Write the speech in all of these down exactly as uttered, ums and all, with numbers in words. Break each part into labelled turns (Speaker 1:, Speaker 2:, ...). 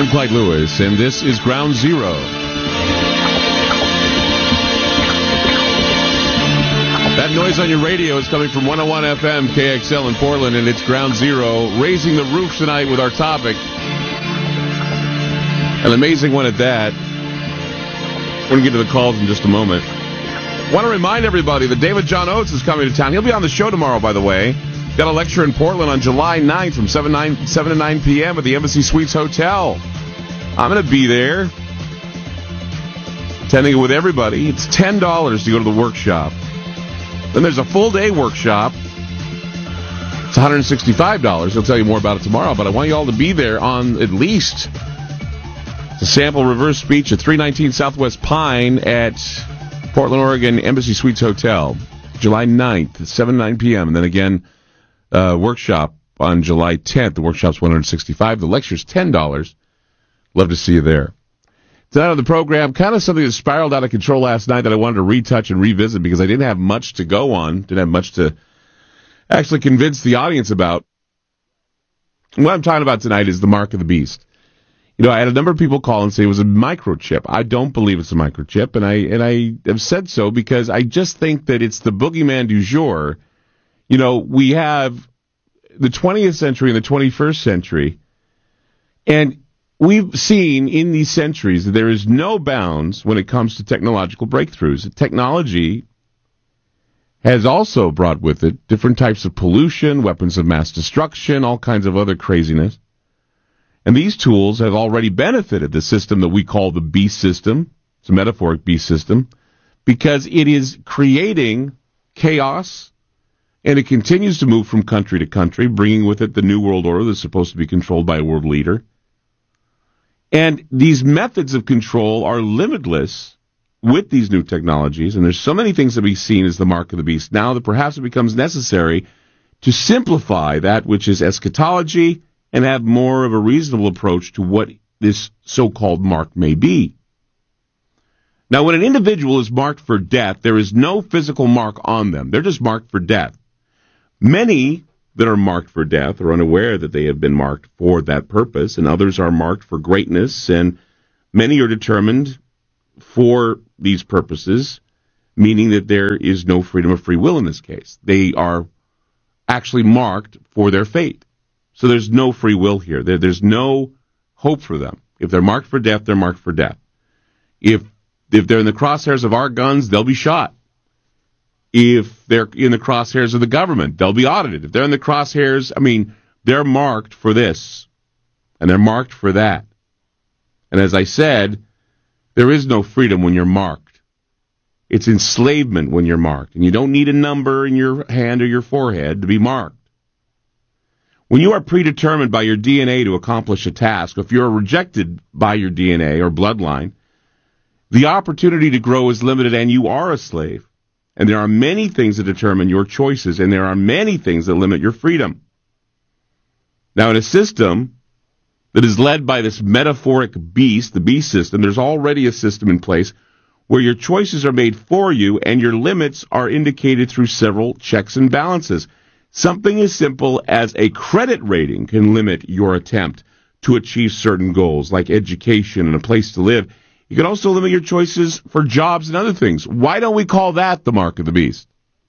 Speaker 1: I'm Clyde Lewis, and this is Ground Zero. That noise on your radio is coming from one oh one F M K X L in Portland, and it's Ground Zero, raising the roof tonight with our topic. An amazing one at that. We're going to get to the calls in just a moment. I want to remind everybody that David John Oates is coming to town. He'll be on the show tomorrow, by the way. Got a lecture in Portland on July ninth from seven to nine p.m. at the Embassy Suites Hotel. I'm going to be there, attending it with everybody. It's ten dollars to go to the workshop. Then there's a full-day workshop. It's one hundred sixty-five dollars. He'll tell you more about it tomorrow, but I want you all to be there on at least the sample reverse speech at three nineteen Southwest Pine at Portland, Oregon Embassy Suites Hotel, July ninth at seven to nine p.m. And then again, Uh, workshop on July tenth. The workshop's one hundred sixty-five dollars. The lecture's ten dollars. Love to see you there. Tonight on the program, kind of something that spiraled out of control last night that I wanted to retouch and revisit because I didn't have much to go on, didn't have much to actually convince the audience about. What I'm talking about tonight is the mark of the beast. You know, I had a number of people call and say it was a microchip. I don't believe it's a microchip, and I and I have said so because I just think that it's the boogeyman du jour. You know, we have the twentieth century and the twenty-first century, and we've seen in these centuries that there is no bounds when it comes to technological breakthroughs. Technology has also brought with it different types of pollution, weapons of mass destruction, all kinds of other craziness. And these tools have already benefited the system that we call the beast system. It's a metaphoric beast system because it is creating chaos. And it continues to move from country to country, bringing with it the New World Order that's supposed to be controlled by a world leader. And these methods of control are limitless with these new technologies, and there's so many things to be seen as the mark of the beast now that perhaps it becomes necessary to simplify that which is eschatology and have more of a reasonable approach to what this so-called mark may be. Now, when an individual is marked for death, there is no physical mark on them. They're just marked for death. Many that are marked for death are unaware that they have been marked for that purpose, and others are marked for greatness, and many are determined for these purposes, meaning that there is no freedom of free will in this case. They are actually marked for their fate. So there's no free will here. There, there's no hope for them. If they're marked for death, they're marked for death. If if they're in the crosshairs of our guns, they'll be shot. If they're in the crosshairs of the government, they'll be audited. If they're in the crosshairs, I mean, they're marked for this, and they're marked for that. And as I said, there is no freedom when you're marked. It's enslavement when you're marked, and you don't need a number in your hand or your forehead to be marked. When you are predetermined by your D N A to accomplish a task, if you're rejected by your D N A or bloodline, the opportunity to grow is limited, and you are a slave. And there are many things that determine your choices, and there are many things that limit your freedom. Now, in a system that is led by this metaphoric beast, the beast system, there's already a system in place where your choices are made for you and your limits are indicated through several checks and balances. Something as simple as a credit rating can limit your attempt to achieve certain goals, like education and a place to live. You can also limit your choices for jobs and other things. Why don't we call that the mark of the beast?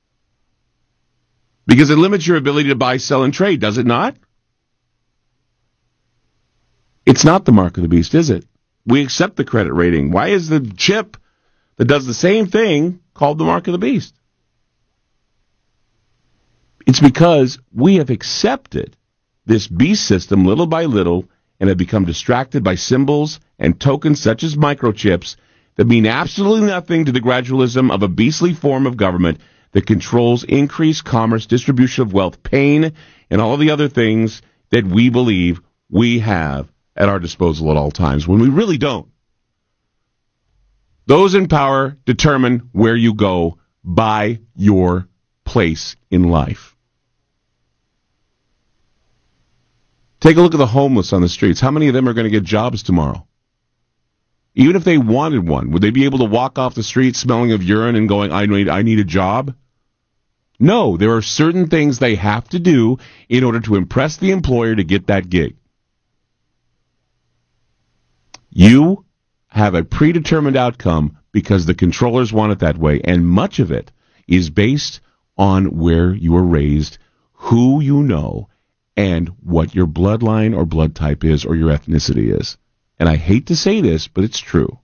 Speaker 1: Because it limits your ability to buy, sell, and trade, does it not? It's not the mark of the beast, is it? We accept the credit rating. Why is the chip that does the same thing called the mark of the beast? It's because we have accepted this beast system little by little and have become distracted by symbols and tokens such as microchips that mean absolutely nothing to the gradualism of a beastly form of government that controls increased commerce, distribution of wealth, pain, and all of the other things that we believe we have at our disposal at all times, when we really don't. Those in power determine where you go by your place in life. Take a look at the homeless on the streets. How many of them are going to get jobs tomorrow? Even if they wanted one, would they be able to walk off the street smelling of urine and going, I need, I need a job? No, there are certain things they have to do in order to impress the employer to get that gig. You have a predetermined outcome because the controllers want it that way, and much of it is based on where you were raised, who you know, and what your bloodline or blood type is or your ethnicity is. And I hate to say this, but it's true.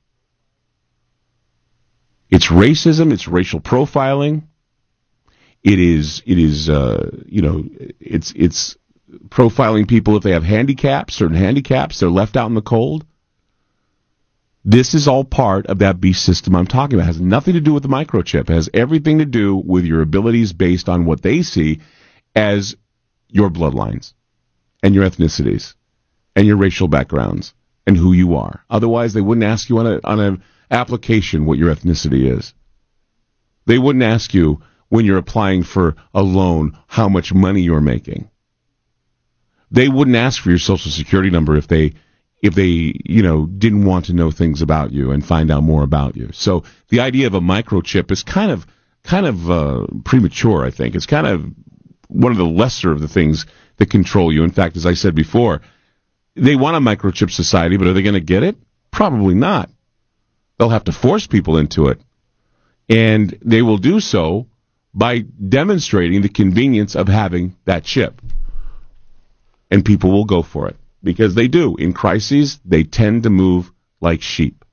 Speaker 1: It's racism, it's racial profiling. It is, it is, uh, you know, it's it's profiling people if they have handicaps, certain handicaps, they're left out in the cold. This is all part of that beast system I'm talking about. It has nothing to do with the microchip. It has everything to do with your abilities based on what they see as your bloodlines and your ethnicities and your racial backgrounds and who you are. Otherwise, they wouldn't ask you on a on an application what your ethnicity is. They wouldn't ask you when you're applying for a loan how much money you're making. They wouldn't ask for your social security number if they if they, you know, didn't want to know things about you and find out more about you. So the idea of a microchip is kind of kind of uh, premature, I think. It's kind of one of the lesser of the things that control you. In fact, as I said before, they want a microchip society, but are they going to get it? Probably not. They'll have to force people into it. And they will do so by demonstrating the convenience of having that chip. And people will go for it. Because they do. In crises, they tend to move like sheep.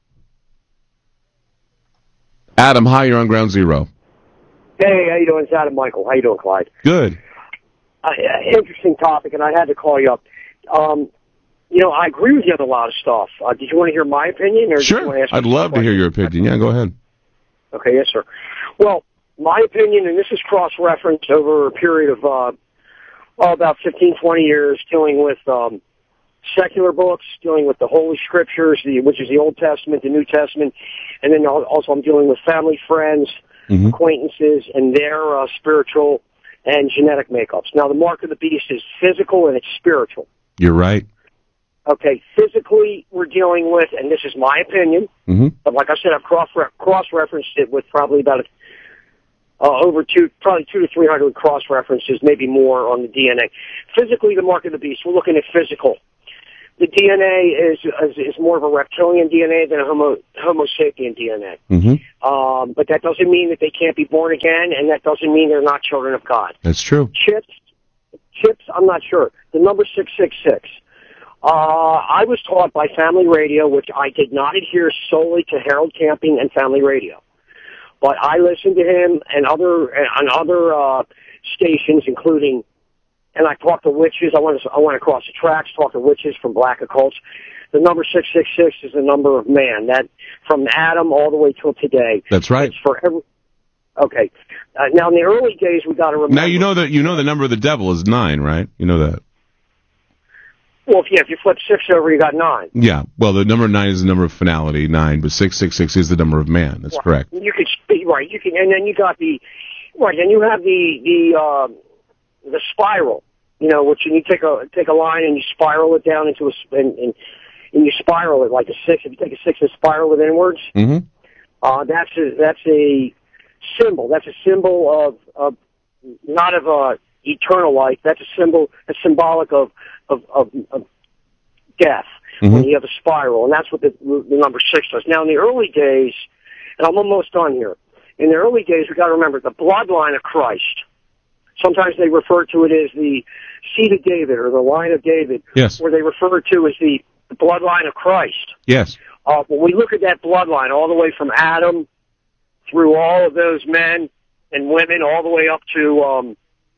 Speaker 1: Adam, hi, you're on Ground Zero.
Speaker 2: Hey, how you doing? It's Adam Michael. How you doing, Clyde?
Speaker 1: Good.
Speaker 2: Uh, interesting topic, and I had to call you up. Um, you know, I agree with you on a lot of stuff. Uh, did you want to hear my opinion? Or
Speaker 1: sure.
Speaker 2: Did you want to ask
Speaker 1: I'd love to hear your opinion. Yeah, go ahead.
Speaker 2: Okay, yes, sir. Well, my opinion, and this is cross-referenced over a period of uh, oh, about fifteen, twenty years, dealing with um, secular books, dealing with the Holy Scriptures, the, which is the Old Testament, the New Testament, and then also I'm dealing with family, friends, mm-hmm. acquaintances, and their uh, spiritual and genetic makeups. Now, the mark of the beast is physical and it's spiritual.
Speaker 1: You're right.
Speaker 2: Okay, physically we're dealing with, and this is my opinion, mm-hmm. but like I said, I've cross cross-referenced it with probably about a, uh, over two, probably two to three hundred cross-references, maybe more on the D N A. Physically, the mark of the beast, we're looking at physical. The D N A is, is is more of a reptilian D N A than a Homo Homo sapien D N A. Mm-hmm. Um, but that doesn't mean that they can't be born again, and that doesn't mean they're not children of God.
Speaker 1: That's true.
Speaker 2: Chips, chips. I'm not sure. The number six six six. Uh, I was taught by Family Radio, which I did not adhere solely to Harold Camping and Family Radio, but I listened to him and other and other uh, stations, including. And I talk to witches. I went, I went across the tracks, talk to witches from black occults. The number six six six is the number of man. That from Adam all the way till today.
Speaker 1: That's right.
Speaker 2: It's for every. Okay. Uh, now in the early days, we got to remember.
Speaker 1: Now you know that you know the number of the devil is nine, right? You know that.
Speaker 2: Well, if, yeah, if you flip six over, you got nine.
Speaker 1: Yeah. Well, the number nine is the number of finality, nine, but six six six is the number of man. That's
Speaker 2: right.
Speaker 1: correct.
Speaker 2: You could speak right. You can, and then you got the right. Then you have the the uh, the spiral. You know, which you take a take a line and you spiral it down into a and, and, and you spiral it like a six. If you take a six and spiral it inwards, mm-hmm. uh, that's a that's a symbol. That's a symbol of of not of uh, eternal life. That's a symbol, a symbolic of of, of, of death. Mm-hmm. When you have a spiral, and that's what the, the number six does. Now, in the early days, and I'm almost done here. In the early days, we got to remember the bloodline of Christ. Sometimes they refer to it as the seed of David or the line of David.
Speaker 1: Yes.
Speaker 2: Where they refer to as the bloodline of Christ.
Speaker 1: Yes.
Speaker 2: Uh, when we look at that bloodline all the way from Adam through all of those men and women all the way up to um,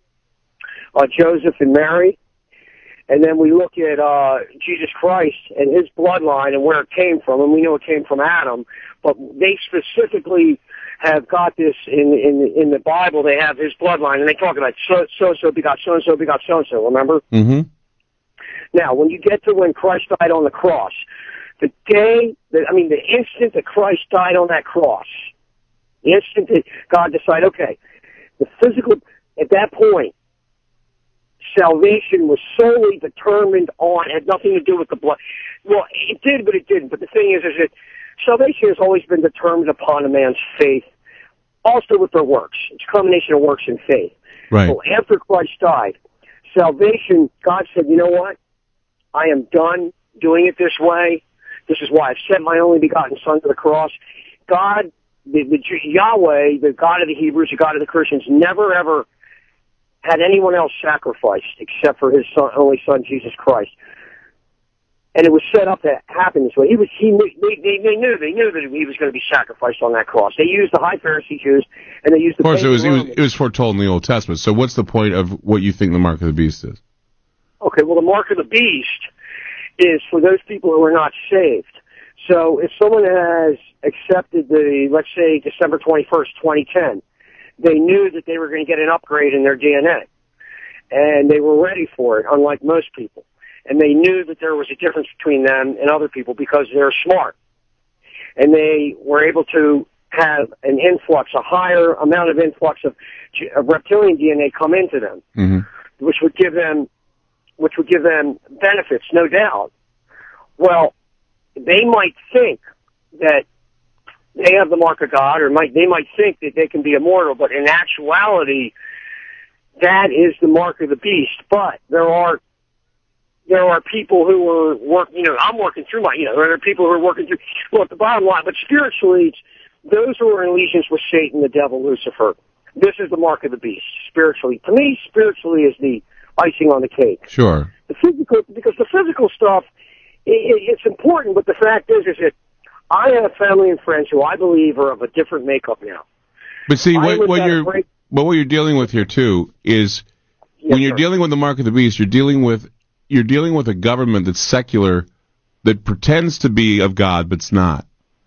Speaker 2: uh, Joseph and Mary, and then we look at uh, Jesus Christ and his bloodline and where it came from, and we know it came from Adam, but they specifically have got this in in in the Bible. They have his bloodline, and they talk about so so so begot so and so begot so and so. Remember? Mm-hmm. Now, when you get to when Christ died on the cross, the day that I mean, the instant that Christ died on that cross, the instant that God decided, okay, the physical at that point, salvation was solely determined on had nothing to do with the blood. Well, it did, but it didn't. But the thing is, is that salvation has always been determined upon a man's faith, also with their works. It's a combination of works and faith.
Speaker 1: Right.
Speaker 2: So after Christ died, salvation, God said, you know what? I am done doing it this way. This is why I've sent my only begotten Son to the cross. God, the, the Yahweh, the God of the Hebrews, the God of the Christians, never ever had anyone else sacrificed except for his son, only Son, Jesus Christ. And it was set up to happen this way. He was, he, they, they, they knew, they knew that he was going to be sacrificed on that cross. They used the high Pharisee Jews, and they used the.
Speaker 1: Of course, it was, it was, it was foretold in the Old Testament. So, what's the point of what you think the mark of the beast is?
Speaker 2: Okay, well, the mark of the beast is for those people who are not saved. So, if someone has accepted the, let's say, December twenty-first, twenty ten, they knew that they were going to get an upgrade in their D N A, and they were ready for it, unlike most people. And they knew that there was a difference between them and other people because they're smart. And they were able to have an influx, a higher amount of influx of, of reptilian D N A come into them, mm-hmm. which would give them, which would give them benefits, no doubt. Well, they might think that they have the mark of God, or might, they might think that they can be immortal, but in actuality, that is the mark of the beast. But there are There are people who are work. You know, I'm working through my. You know, there are people who are working through. Look, the bottom line. But spiritually, it's those who are in allegiance with Satan, the devil, Lucifer. This is the mark of the beast. Spiritually, to me, spiritually is the icing on the cake.
Speaker 1: Sure.
Speaker 2: The physical, because the physical stuff, it, it's important. But the fact is, is that I have family and friends who I believe are of a different makeup now.
Speaker 1: But see, what, what you're, break- but what you're dealing with here too is yes, when you're
Speaker 2: sir.
Speaker 1: dealing with the mark of the beast, you're dealing with. You're dealing with a government that's secular, that pretends to be of God, but it's not.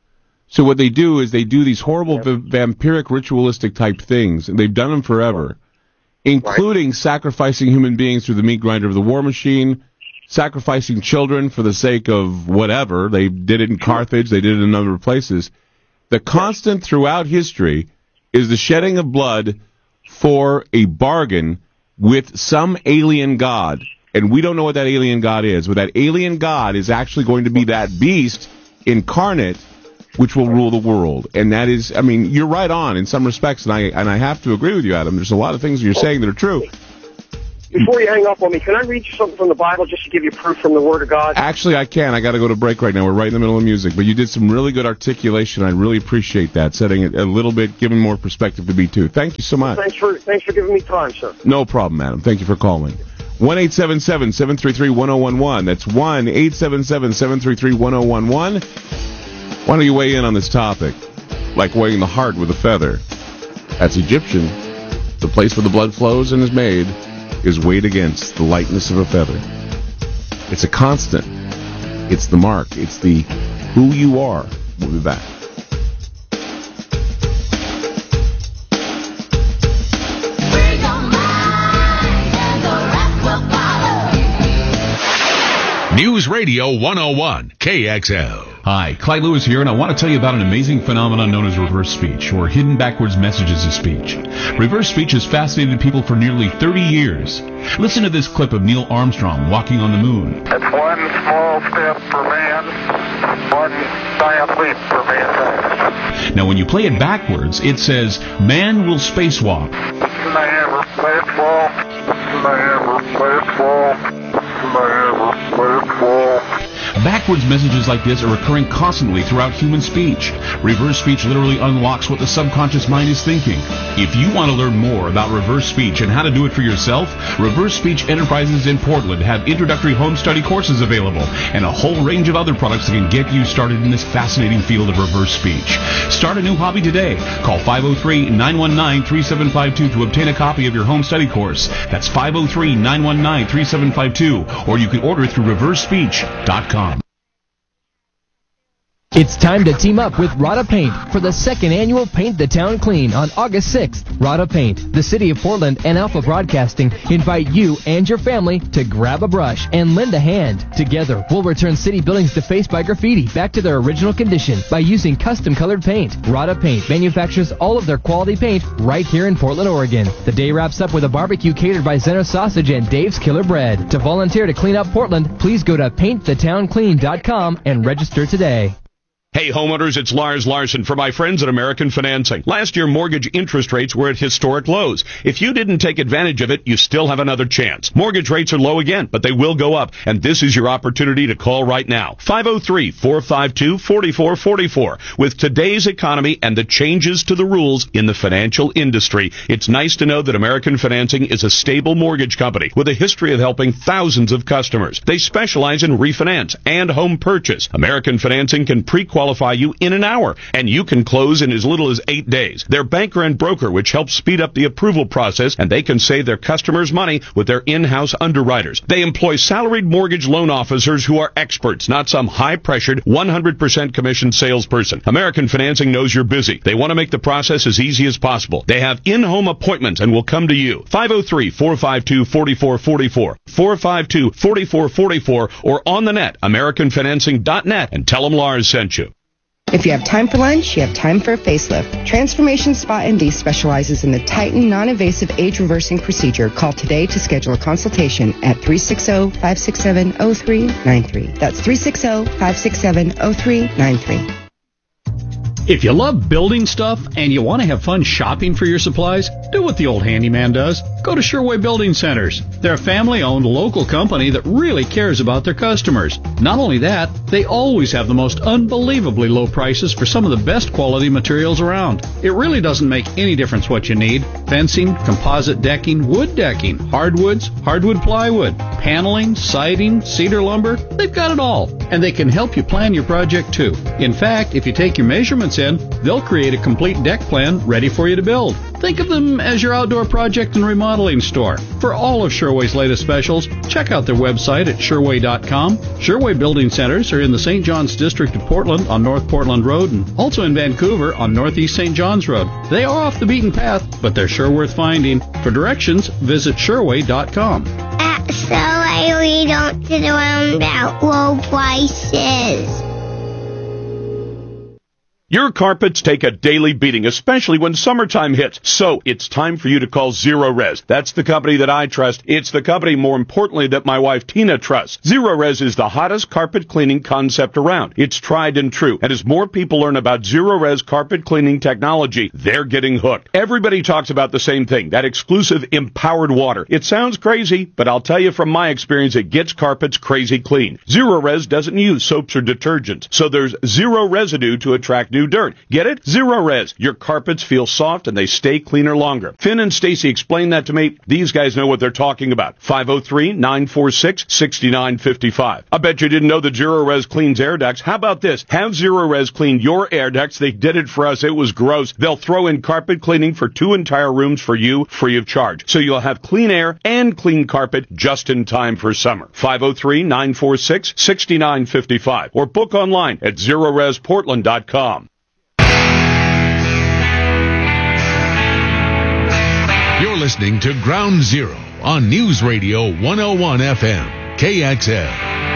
Speaker 1: So what they do is they do these horrible yep. v- vampiric ritualistic type things, and they've done them forever, including right. sacrificing human beings through the meat grinder of the war machine, sacrificing children for the sake of whatever. They did it in Carthage. They did it in a number of places. The constant throughout history is the shedding of blood for a bargain with some alien god. And we don't know what that alien god is, but that alien god is actually going to be that beast incarnate, which will rule the world. And that is, I mean, you're right on in some respects, and I and I have to agree with you, Adam. There's a lot of things you're saying that are true.
Speaker 2: Before you hang up on me, can I read you something from the Bible just to give you proof from the Word of God?
Speaker 1: Actually, I can. I got to go to break right now. We're right in the middle of music. But you did some really good articulation. I really appreciate that, setting it a little bit, giving more perspective to me, too. Thank you so much.
Speaker 2: Thanks for, thanks for giving me time, sir.
Speaker 1: No problem, Adam. Thank you for calling. one eight seven seven, seven three three, one zero one one. That's one eight seven seven, seven three three, one zero one one. Why don't you weigh in on this topic? Like weighing the heart with a feather. That's Egyptian. The place where the blood flows and is made is weighed against the lightness of a feather. It's a constant. It's the mark. It's the who you are. We'll be back.
Speaker 3: News Radio one oh one, K X L.
Speaker 4: Hi, Clyde Lewis here, and I want to tell you about an amazing phenomenon known as reverse speech, or hidden backwards messages of speech. Reverse speech has fascinated people for nearly thirty years. Listen to this clip of Neil Armstrong walking on the moon.
Speaker 5: It's one small step for man, one giant leap for mankind.
Speaker 4: Now, when you play it backwards, it says, man will spacewalk.
Speaker 5: Never spacewalk, never spacewalk, never spacewalk.
Speaker 4: Backwards messages like this are occurring constantly throughout human speech. Reverse speech literally unlocks what the subconscious mind is thinking. If you want to learn more about reverse speech and how to do it for yourself, Reverse Speech Enterprises in Portland have introductory home study courses available and a whole range of other products that can get you started in this fascinating field of reverse speech. Start a new hobby today. Call five oh three, nine one nine, three seven five two to obtain a copy of your home study course. That's five oh three, nine one nine, three seven five two, or you can order it through reverse speech dot com.
Speaker 6: It's time to team up with Rada Paint for the second annual Paint the Town Clean on August sixth. Rada Paint, the City of Portland, and Alpha Broadcasting invite you and your family to grab a brush and lend a hand. Together, we'll return city buildings defaced by graffiti back to their original condition by using custom-colored paint. Rada Paint manufactures all of their quality paint right here in Portland, Oregon. The day wraps up with a barbecue catered by Zeno Sausage and Dave's Killer Bread. To volunteer to clean up Portland, please go to paint the town clean dot com and register today.
Speaker 7: Hey homeowners, it's Lars Larson for my friends at American Financing. Last year, mortgage interest rates were at historic lows. If you didn't take advantage of it, you still have another chance. Mortgage rates are low again, but they will go up, and this is your opportunity to call right now. five oh three, four five two, four four four four. With today's economy and the changes to the rules in the financial industry, it's nice to know that American Financing is a stable mortgage company with a history of helping thousands of customers. They specialize in refinance and home purchase. American Financing can pre-qualify qualify you in an hour, and you can close in as little as eight days. They're banker and broker, which helps speed up the approval process, and they can save their customers money with their in-house underwriters. They employ salaried mortgage loan officers who are experts, not some high-pressured, one hundred percent commission salesperson. American Financing knows you're busy. They want to make the process as easy as possible. They have in-home appointments and will come to you. five oh three, four five two, four four four four, four five two, four four four four, or on the net, american financing dot net, and tell them Lars sent you.
Speaker 8: If you have time for lunch, you have time for a facelift. Transformation Spa M D specializes in the Titan non-invasive age-reversing procedure. Call today to schedule a consultation at three six zero, five six seven, zero three nine three. That's three six zero, five six seven, zero three nine three.
Speaker 9: If you love building stuff and you want to have fun shopping for your supplies, do what the old handyman does. Go to Sherway Building Centers. They're a family-owned local company that really cares about their customers. Not only that, they always have the most unbelievably low prices for some of the best quality materials around. It really doesn't make any difference what you need. Fencing, composite decking, wood decking, hardwoods, hardwood plywood, paneling, siding, cedar lumber. They've got it all. And they can help you plan your project too. In fact, if you take your measurements in, they'll create a complete deck plan ready for you to build. Think of them as your outdoor project and remodeling store. For all of Sherway's latest specials, check out their website at sherway dot com. Sherway Building Centers are in the Saint John's District of Portland on North Portland Road and also in Vancouver on Northeast Saint John's Road. They are off the beaten path, but they're sure worth finding. For directions, visit sherway dot com.
Speaker 10: At Sherway, we don't sit around about low prices.
Speaker 7: Your carpets take a daily beating, especially when summertime hits. So it's time for you to call Zero Res. That's the company that I trust. It's the company, more importantly, that my wife Tina trusts. Zero Res is the hottest carpet cleaning concept around. It's tried and true. And as more people learn about Zero Res carpet cleaning technology, they're getting hooked. Everybody talks about the same thing, that exclusive empowered water. It sounds crazy, but I'll tell you from my experience, it gets carpets crazy clean. Zero Res doesn't use soaps or detergents, so there's zero residue to attract new dirt. Get it? Zero Res. Your carpets feel soft and they stay cleaner longer. Finn and Stacy explained that to me. These guys know what they're talking about. five oh three, nine four six, six nine five five. I bet you didn't know that Zero Res cleans air ducts. How about this? Have Zero Res clean your air ducts. They did it for us. It was gross. They'll throw in carpet cleaning for two entire rooms for you, free of charge. So you'll have clean air and clean carpet just in time for summer. five oh three, nine four six, six nine five five. Or book online at zero res portland dot com.
Speaker 3: You're listening to Ground Zero on News Radio one oh one F M, K X L.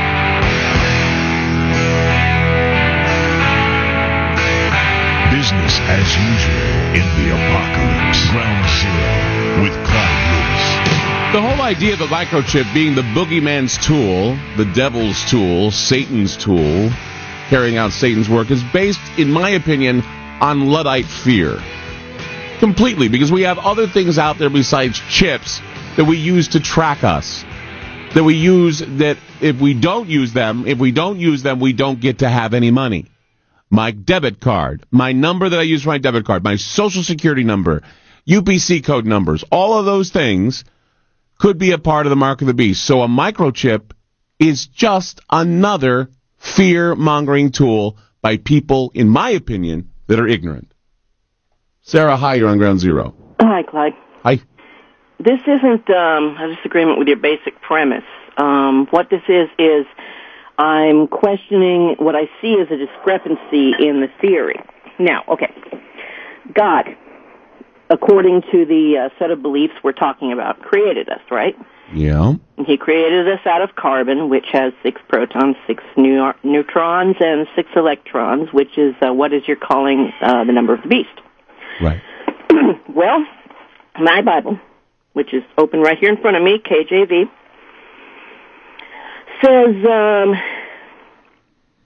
Speaker 3: Business as usual in the apocalypse. Ground Zero with Clyde Lewis.
Speaker 1: The whole idea of a microchip being the boogeyman's tool, the devil's tool, Satan's tool, carrying out Satan's work, is based, in my opinion, on Luddite fear. Completely, because we have other things out there besides chips that we use to track us. That we use, that if we don't use them, if we don't use them, we don't get to have any money. My debit card, my number that I use for my debit card, my social security number, U P C code numbers, all of those things could be a part of the mark of the beast. So a microchip is just another fear-mongering tool by people, in my opinion, that are ignorant. Sarah, hi, you're on Ground Zero.
Speaker 11: Hi, Clyde.
Speaker 1: Hi.
Speaker 11: This isn't um, a disagreement with your basic premise. Um, what this is, is I'm questioning what I see as a discrepancy in the theory. Now, okay, God, according to the uh, set of beliefs we're talking about, created us, right?
Speaker 1: Yeah.
Speaker 11: He created us out of carbon, which has six protons, six neu- neutrons, and six electrons, which is uh, what is you're calling uh, the number of the beast.
Speaker 1: Right.
Speaker 11: Well, my Bible, which is open right here in front of me, K J V, says, um,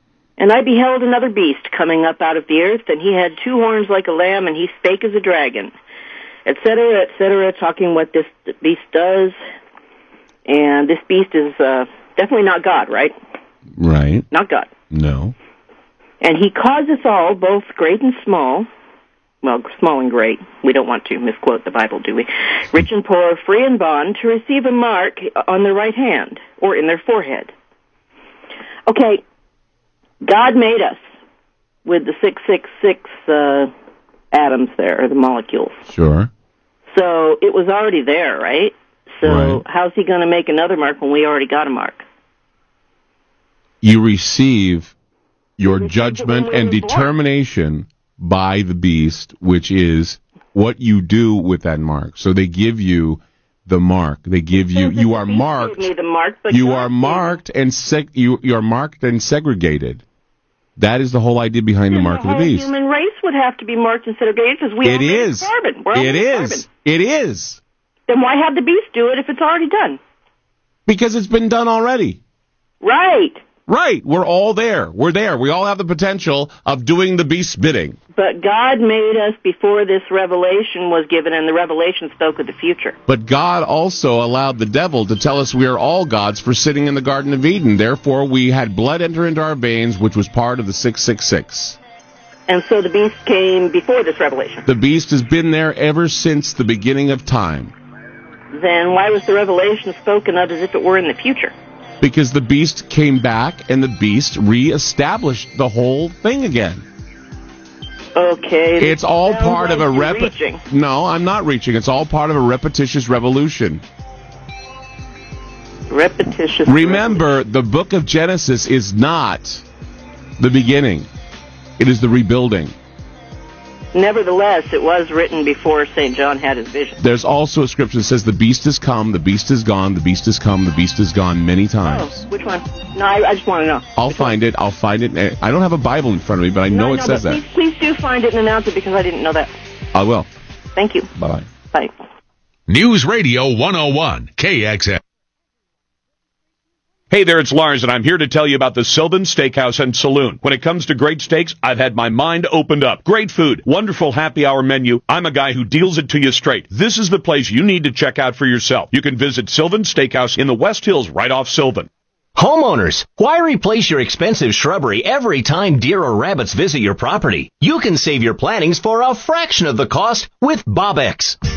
Speaker 11: And I beheld another beast coming up out of the earth, and he had two horns like a lamb, and he spake as a dragon, et cetera, et cetera, talking what this beast does. And this beast is uh, definitely not God, right?
Speaker 1: Right.
Speaker 11: Not God.
Speaker 1: No.
Speaker 11: And he caused us all, both great and small, well, small and great, we don't want to misquote the Bible, do we? Rich and poor, free and bond, to receive a mark on their right hand, or in their forehead. Okay, God made us with the six six six uh, atoms there, or the molecules.
Speaker 1: Sure.
Speaker 11: So it was already there, right? So
Speaker 1: right.
Speaker 11: How's he going to make another mark when we already got a mark?
Speaker 1: You receive your judgment and determination by the beast, which is what you do with that mark. So they give you the mark. They give you, you are marked.
Speaker 11: Me the mark, but
Speaker 1: you are marked and seg, you, you are marked and segregated. That is the whole idea behind the mark
Speaker 11: the
Speaker 1: of the beast.
Speaker 11: The human race would have to be marked and segregated because we
Speaker 1: it
Speaker 11: are
Speaker 1: is.
Speaker 11: carbon. We're
Speaker 1: it is.
Speaker 11: Carbon.
Speaker 1: It is.
Speaker 11: Then why have the beast do it if it's already done?
Speaker 1: Because it's been done already.
Speaker 11: Right.
Speaker 1: Right. We're all there. We're there. We all have the potential of doing the beast's bidding.
Speaker 11: But God made us before this revelation was given, and the revelation spoke of the future.
Speaker 1: But God also allowed the devil to tell us we are all gods for sitting in the Garden of Eden. Therefore, we had blood enter into our veins, which was part of the six six six.
Speaker 11: And so the beast came before this revelation.
Speaker 1: The beast has been there ever since the beginning of time.
Speaker 11: Then why was the revelation spoken of as if it were in the future?
Speaker 1: Because the beast came back and the beast reestablished the whole thing again.
Speaker 11: Okay.
Speaker 1: It's all part
Speaker 11: like
Speaker 1: of a rep.
Speaker 11: Reaching.
Speaker 1: No, I'm not reaching. It's all part of a repetitious revolution.
Speaker 11: Repetitious.
Speaker 1: Remember,
Speaker 11: revolution.
Speaker 1: The book of Genesis is not the beginning. It is the rebuilding.
Speaker 11: Nevertheless, it was written before Saint John had his vision.
Speaker 1: There's also a scripture that says the beast has come, the beast is gone, the beast has come, the beast is gone many times.
Speaker 11: Oh, which one? No, I, I just want to know.
Speaker 1: I'll
Speaker 11: which
Speaker 1: find
Speaker 11: one?
Speaker 1: it. I'll find it. I don't have a Bible in front of me, but I know
Speaker 11: no,
Speaker 1: it
Speaker 11: no,
Speaker 1: says
Speaker 11: but
Speaker 1: that.
Speaker 11: Please, please do find it and announce it because I didn't know that.
Speaker 1: I will.
Speaker 11: Thank you.
Speaker 1: Bye-bye.
Speaker 11: Bye.
Speaker 3: News Radio one oh one, K X L.
Speaker 7: Hey there, it's Lars, and I'm here to tell you about the Sylvan Steakhouse and Saloon. When it comes to great steaks, I've had my mind opened up. Great food, wonderful happy hour menu. I'm a guy who deals it to you straight. This is the place you need to check out for yourself. You can visit Sylvan Steakhouse in the West Hills right off Sylvan.
Speaker 12: Homeowners, why replace your expensive shrubbery every time deer or rabbits visit your property? You can save your plantings for a fraction of the cost with Bobex.